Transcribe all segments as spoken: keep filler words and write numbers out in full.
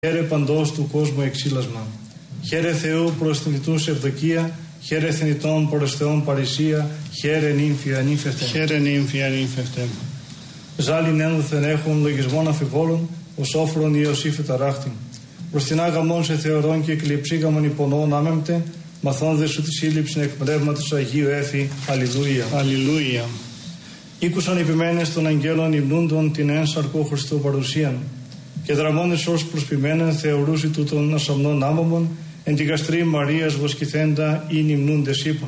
Χαίρε παντός του κόσμου εξήλασμα. Χαίρε Θεού προς θνητούς ευδοκία. Χαίρε θνητών προς Θεόν παρησία. Χαίρε νύμφη ανήφευτε. Χαίρε νύμφη ανήφευτε. Ζάλιν ένδοθεν έχουν λογισμών αμφιβόλων, ως όφρον Ιωσήφ ταράχτην. Προς την άγαμον σε θεωρών και κλειψήγαμον υπονών άμεμπτε, μαθών σου τη σύλληψη εκ πνεύματος Αγίου Έφη. Αλληλούια. Αλληλούια. Ήκουσαν επιμένες των αγγέλων υμνούντων την εν σαρκό Χριστού παρουσίαν. Και δραμώνες ως προσποιμένεν θεωρούσι τούτων ασαμνών άμαμων, εν τη γαστρή Μαρίας βοσκηθέντα ή νυμνούντες είπων.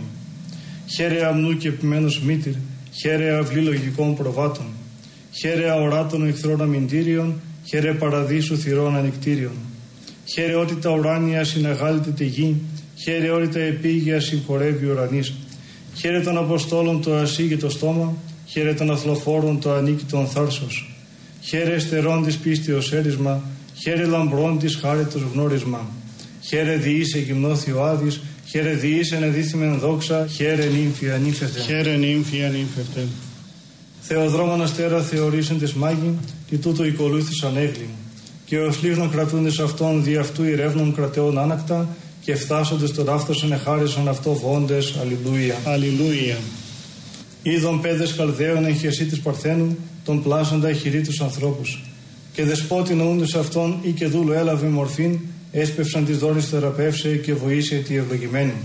Χαίρε αμνού και επιμένους μήτηρ, χαίρε αυλή λογικών προβάτων. Χαίρε αοράτων εχθρών αμυντήριων, χαίρε παραδείσου θυρών ανικτήριων. Χαίρε ότι τα ουράνια συναγάλεται τη γη, χαίρε ότι τα επίγεια συγχωρεύει ουρανής. Χαίρε των Αποστόλων το ασύγητο στόμα, χαίρε των αθλοφόρων το ανίκητον θάρσος. Χαίρε εστερών της πίστεως έρισμα, χαίρε λαμπρών της χάριτος γνώρισμα. Χαίρε διήσε γυμνώθη ο Άδης, χαίρε διήσε ενεδίθημεν δόξα, χαίρε νύμφη ανήφευτε. Χαίρε νύμφη ανήφευτε. Θεοδρόμων αστέρα θεωρήσεν της μάγιν, και τούτο οικολούθησαν έγλην. Και ως λίγνων κρατούντες αυτών δι' αυτού ηρεύνων κρατεών άνακτα, και φτάσοντες τον άφθοσεν εχάρισαν αυτό βοώντες. Αλληλούια. Αλληλούια. Είδων πέδες Καλδαίων εν χεσί της Παρθένου, τον πλάσαντα εχειρή τους ανθρώπους. Και δεσπότη νοούντες αυτών ή και δούλου έλαβε μορφήν, έσπευσαν της δόρης θεραπεύσε και βοήσε τη ευλογημένη.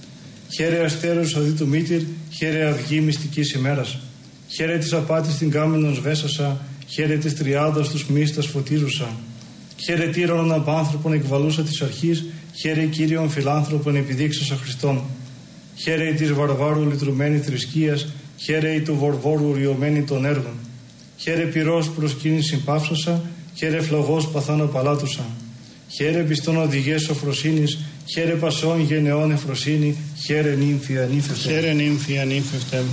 Χαίρε αστέρους αδί του μήτηρ, χαίρε αυγή μυστικής ημέρας. Χαίρε της απάτης την κάμενον σβέσασα, χαίρε της τριάδας τους μίστας φωτίζουσα. Χαίρε τύρανον απάνθρωπον εκβαλούσα της αρχής, χαίρε Κύριον φιλάνθρωπον επιδείξασα Χριστόν. Χαίρε της βαρβάρου λυτρουμένη θρησκείας, χαίρε του βορβόρου ουριωμένη των έργων. Χαίρε πυρός προσκύνησιν παύσασα, χαίρε φλογός παθάνω παλάτουσα. Χαίρε πιστών οδηγές σοφροσύνης, χαίρε πασών γενεών εφροσύνη, χαίρε νύμφη ανήφευτε. Χαίρε νύμφη ανήφευτε.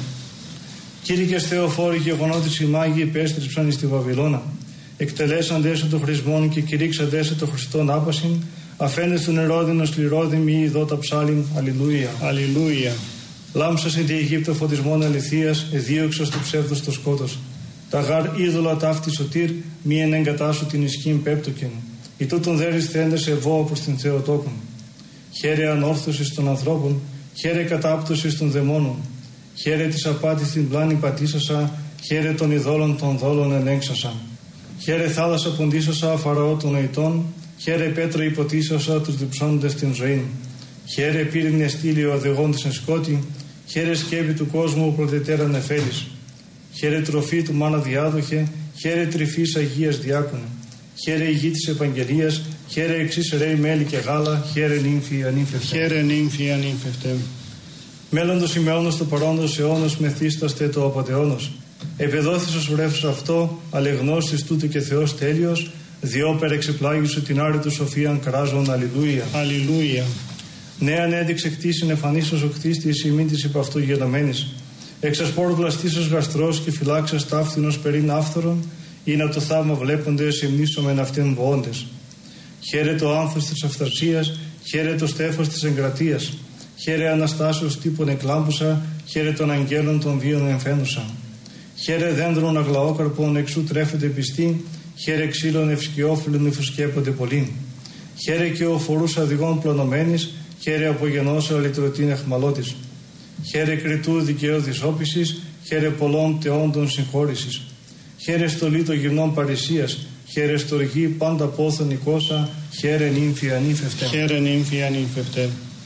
Κήρυκες Θεοφόροι γεγονότης οι μάγοι υπέστριψαν εις τη Βαβυλώνα. Εκτελέσαντες των χρησμών και κηρύξαντες των Χριστών άπασιν, αφένες του νερόδινος λιρόδημοι ειδώ τα ψάλιν. Αλληλούια. Αλληλούια. Λάμψασε τη Αιγύπτο φωτισμόν αληθείας, εδίωξος του ψεύδος το σκότος. Τα γάρ είδωλα ταύτη σωτήρ, μη εν εγκατάσου την ισχύν πέπτοκεν. Ι τούτον δέρεις θέντες ευώ προς την Θεοτόκον. Χαίρε ανόρθωσης των ανθρώπων, χαίρε κατάπτωσης των δαιμόνων. Χαίρε της απάτης την πλάνη πατήσασα, χαίρε των ειδόλων των δόλων ενέξασα. Χαίρε θάλασσα ποντίσασα αφαραώ των νοητών, χαίρε πέτρα υποτίσασα τους διψώντες την ζωήν. Χαίρε πύρινε στήλιο οδηγών της εν σκότη, χαίρε σκέπη του κόσμου προτετέρα νεφέλης. Χαίρε τροφή του μάνα διάδοχε, χαίρε τρυφής Αγίας διάκονε. Χαίρε η γη της επαγγελίας, χαίρε εξής ρέι μέλι και γάλα, χαίρε νύμφη ανήφευτε. Χαίρε νύμφη ανήφευτε. Μέλλοντος ημεώνος το παρόντος αιώνος μεθύσταστε το απατεώνος. Επεδόθησος βρέφους αυτό, αλεγνώστης τούτου και Θεός τέλειος, διόπερ εξεπλάγησου την άρη του σοφίαν κράζον. Αλληλούια. Αλληλούια. Νέαν έδειξε κτήσιν εφανίσος ο κτίστης ημίν της υπ' αυτού γενομένης. Εξασπόρ βλαστήσος γαστρός και φυλάξας ταύθινος περίν άφθορον, ή να το θαύμα βλέποντες εμνήσομεν αυτήν βοώντες. Χαίρε το άνθος της αυθαρσίας, χαίρε το στέφος της εγκρατείας. Χαίρε Αναστάσεως τύπων εκλάμπουσα, χαίρε των αγγέλων των βίων εμφαίνουσα. Χαίρε δέντρων αγλαόκαρπων εξού τρέφεται πιστή, χαίρε ξύλων ευσκιόφυλλων υφουσκέπονται πολύ. Χαίρε και ο φορούς αδειγών πλωνομένης, χαίρε απογενώσα αλυτρωτήν εχμαλώτης. Χαίρε κριτού δικαίου δυσόπισης, χαίρε πολλών τεόντων συγχώρησης. Χαίρε στολή των γυμνών παρησίας, χαίρε στοργή πάντα πόθον οικόσα, χαίρε νύμφη ανήφευτε. Χαίρε νύμφη ανήφευτε.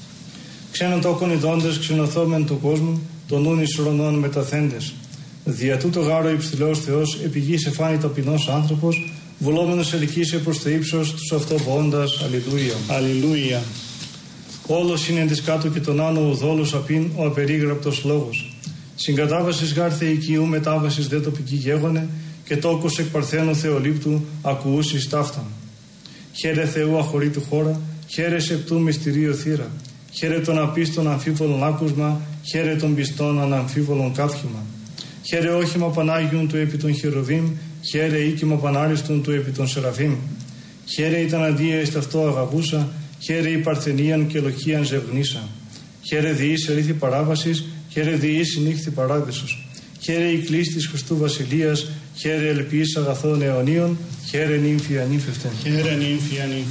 Ξένον τόκον ειδώντες ξενωθόμεν του κόσμου, των νουν εις ουρανών μεταθέντες. Δια τούτο γάρο υψηλός Θεός, επί γης εφάνη ταπεινός άνθρωπος, βουλόμενος ελκύσε προς το ύψος τους αυτό βοώντας. Αλληλούια. Αλληλούια. Όλος είναι της κάτω και τον άνω ο δόλος απειν ο απερίγραπτος λόγος. Συγκατάβασης γάρ θεϊκίου μετάβασης δε τοπική γέγονε, και τόκος εκ παρθένου Θεολήπτου ακουούσις ταύταν. Χαίρε Θεού αχωρήτου χώρα, χαίρε σεπτού μυστηρίου θύρα. Χαίρε των απίστων αμφίβολων άκουσμα, χαίρε των πιστών αναμφίβολων κάφημα. Χαίρε όχημα Πανάγιον του επί των χερουβίμ, χαίρε οίκημα Πανάριστον του επί των σεραφίμ. Χαίρε ήταν αντία εις ταυτό αγαγούσα, χαίρε η παρθενίαν και λοχίαν ζευγνήσα. Χαίρε διής ερήθη παράβασης, χαίρε διής νύχθη παράδεισος. Χαίρε η κλίση της Χριστού Βασιλείας, χαίρε ελπίς αγαθών αιωνίων, χαίρε νύμφη ανήφευτε. Χαίρε νύμφη ανήφευτε.